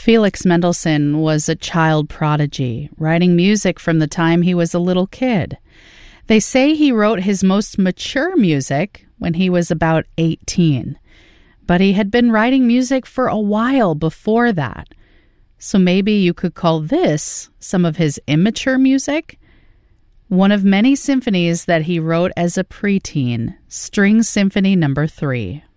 Felix Mendelssohn was a child prodigy, writing music from the time he was a little kid. They say he wrote his most mature music when he was about 18, but he had been writing music for a while before that. So maybe you could call this some of his immature music? One of many symphonies that he wrote as a preteen, String Symphony No. 3.